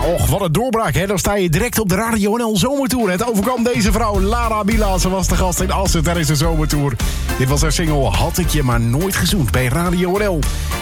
och, wat een doorbraak, hè. Dan sta je direct op de Radio NL Zomertour. Het overkwam deze vrouw, Lara Bila. Ze was de gast in Assen tijdens de Zomertour. Dit was haar single Had ik je maar nooit gezoend bij Radio NL.